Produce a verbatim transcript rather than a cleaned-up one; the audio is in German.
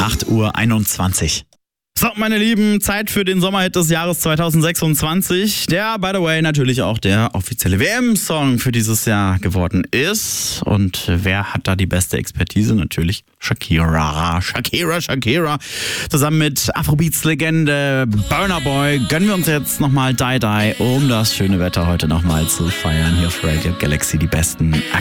acht Uhr einundzwanzig. So, meine Lieben, Zeit für den Sommerhit des Jahres zweitausendsechsundzwanzig, der, by the way, natürlich auch der offizielle W M-Song für dieses Jahr geworden ist. Und wer hat da die beste Expertise? Natürlich Shakira. Shakira, Shakira. Zusammen mit Afrobeats-Legende Burna Boy gönnen wir uns jetzt nochmal Die Die, um das schöne Wetter heute nochmal zu feiern. Hier auf Radio Galaxy die besten